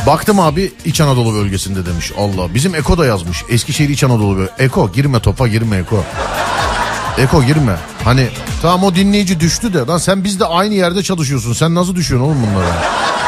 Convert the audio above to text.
Baktım abi İç Anadolu bölgesinde demiş. Allah, bizim Eko da yazmış. Eskişehir İç Anadolu bölgesi. Eko girme, topa girme Eko. Eko girme. Hani tamam, o dinleyici düştü de lan, sen bizde aynı yerde çalışıyorsun. Sen nasıl düşüyorsun oğlum bunlara?